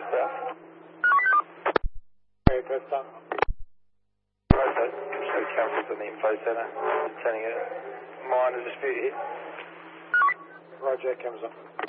south. Aircraft done. Rotate. So cameras on the info centre. Sending a minor dispute here. Roger, cameras on.